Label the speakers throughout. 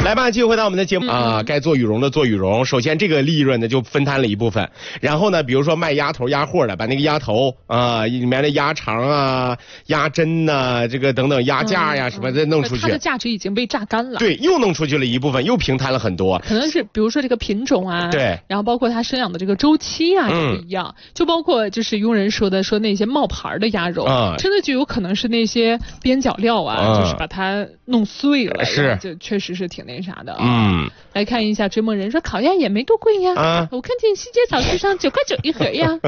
Speaker 1: 来吧，继续回到我们的节目啊，该做羽绒的做羽绒。首先这个利润呢就分摊了一部分，然后呢，比如说卖鸭头鸭货的，把那个鸭头啊里面的鸭肠啊、鸭胗呐、这个等等鸭架呀什么的弄出去，
Speaker 2: 它的价值已经被榨干了。
Speaker 1: 对，又弄出去了一部分，又平摊了很多。
Speaker 2: 可能是比如说这个品种啊，
Speaker 1: 对，
Speaker 2: 然后包括它生养的这个周期啊也不一样，就包括就是庸人说那些冒牌的鸭肉，真的就有可能是那些边角料啊，就是把它弄碎了，
Speaker 1: 是，
Speaker 2: 就确实是挺那啥的。
Speaker 1: 来
Speaker 2: 看一下追梦人说烤鸭也没多贵呀，我看见西街早市上9块9一盒呀。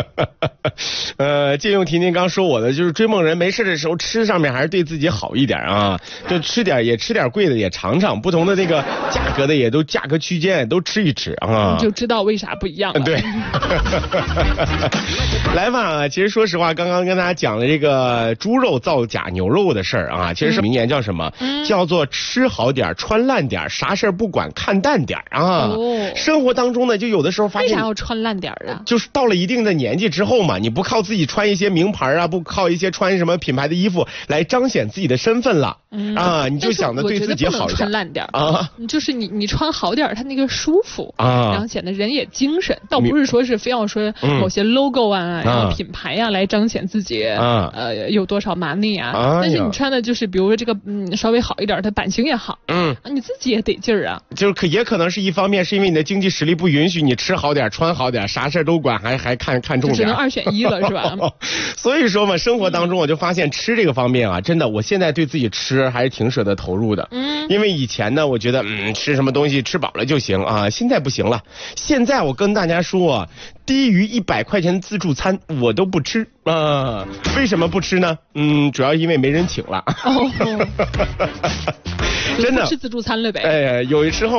Speaker 1: 借用婷婷刚说我的，就是追梦人没事的时候吃上面还是对自己好一点啊，就吃点贵的也尝尝，不同的那个价格的也都价格区间都吃一吃啊，
Speaker 2: 你就知道为啥不一样了。
Speaker 1: 对。来吧，其实说实话，刚刚跟大家讲了这个猪肉造假牛肉的事儿啊，其实是名言叫什么？叫做吃好点穿烂点，啥事儿不管看淡点啊。生活当中呢，就有的时候发现
Speaker 2: 为啥要穿烂点啊？
Speaker 1: 就是到了一定的年纪之后嘛，你不靠自己穿一些名牌啊，不靠一些穿什么品牌的衣服来彰显自己的身份了啊，你就想着对自己好一点。
Speaker 2: 穿烂点啊，就是你穿好点，它那个舒服啊，然后显得人也精神。倒不是说是非要说某些 logo 啊，然后品牌啊来彰显自己有多少money啊，但是你穿的就是比如说这个稍微好一点，它版型也好，你自己也得劲儿啊。
Speaker 1: 就是也可能是一方面是因为你的经济实力不允许你吃好点穿好点，啥事都管，还看重点，
Speaker 2: 只能2选1了是吧？
Speaker 1: 所以说嘛，生活当中我就发现吃这个方面啊，真的我现在对自己吃还是挺舍得投入的。因为以前呢，我觉得吃什么东西吃饱了就行啊，现在不行了。现在我跟大家说，低于100块钱的自助餐我都不吃啊。为什么不吃呢？主要因为没人请了。真的
Speaker 2: 吃自助餐了呗。
Speaker 1: 有时候